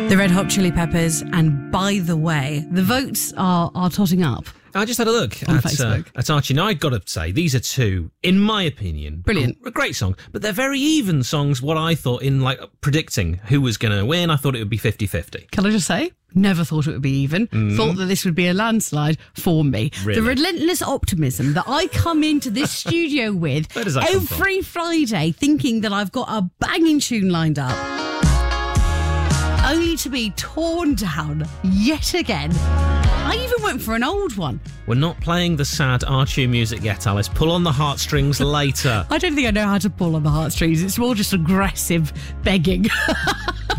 The Red Hot Chili Peppers, and By the Way. The votes are totting up. I just had a look at Archie. Now, I've got to say, these are two, in my opinion, brilliant, great songs, but they're very even songs, what I thought in, like, predicting who was going to win. I thought it would be 50-50. Can I just say? Never thought it would be even. Thought that this would be a landslide for me. Really? The relentless optimism that I come into this studio with every Friday, thinking that I've got a banging tune lined up, only to be torn down yet again. I even went for an old one. We're not playing the sad Archie music yet, Alice. Pull on the heartstrings later. I don't think I know how to pull on the heartstrings. It's more just aggressive begging.